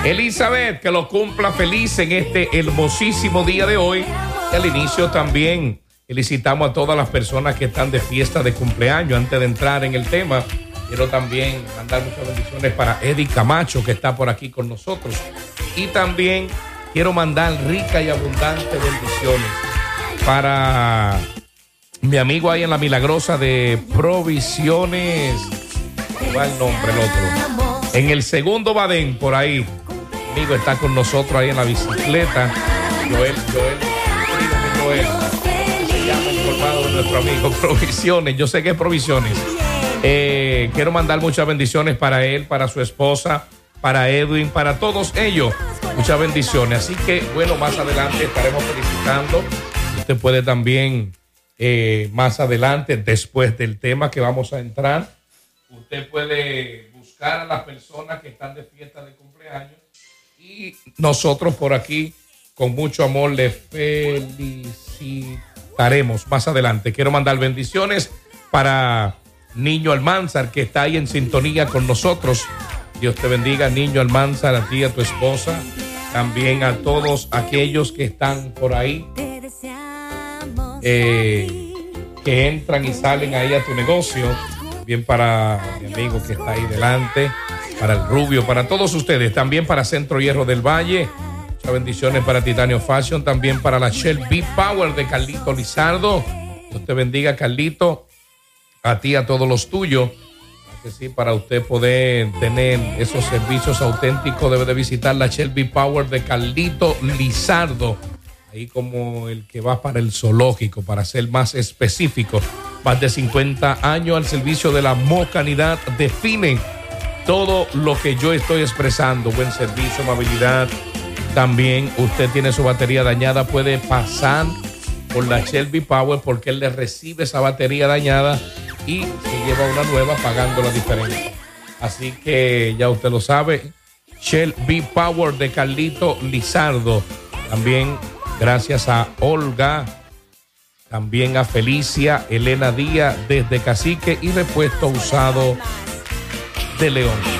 Elizabeth, que lo cumpla feliz en este hermosísimo día de hoy. Y al inicio también felicitamos a todas las personas que están de fiesta de cumpleaños. Antes de entrar en el tema, quiero también mandar muchas bendiciones para Eddie Camacho, que está por aquí con nosotros. Y también quiero mandar ricas y abundantes bendiciones para mi amigo ahí en La Milagrosa de Provisiones. ¿Cuál es el nombre el otro? En el segundo Badén, por ahí. Amigo está con nosotros ahí en la bicicleta. Joel. Se llama el colmado de nuestro amigo Provisiones. Yo sé que es Provisiones. Quiero mandar muchas bendiciones para él, para su esposa, para Edwin, para todos ellos. Muchas bendiciones. Así que, bueno, más adelante estaremos felicitando. Usted puede también, más adelante, después del tema que vamos a entrar, usted puede buscar a las personas que están de fiesta de cumpleaños y nosotros por aquí, con mucho amor, les felicitaremos más adelante. Quiero mandar bendiciones para Niño Almanzar, que está ahí en sintonía con nosotros. Dios te bendiga, Niño Almanzar, a ti, a tu esposa, también a todos aquellos que están por ahí, que entran y salen ahí a tu negocio. Bien para mi amigo que está ahí delante, para el Rubio, para todos ustedes, también para Centro Hierro del Valle. Muchas bendiciones para Titanio Fashion, también para la Shell B Power de Carlito Lizardo. Dios te bendiga, Carlito, a ti, a todos los tuyos. Que sí, para usted poder tener esos servicios auténticos debe de visitar la Shell B Power de Carlito Lizardo, ahí como el que va para el zoológico, para ser más específico. Más de 50 años al servicio de la mocanidad definen todo lo que yo estoy expresando. Buen servicio, amabilidad. También usted tiene su batería dañada, puede pasar por la Shell B Power porque él le recibe esa batería dañada y se lleva una nueva pagando la diferencia. Así que ya usted lo sabe, Shell B Power de Carlito Lizardo. También gracias a Olga, también a Felicia, Elena Díaz desde Cacique y Repuesto Usado de León.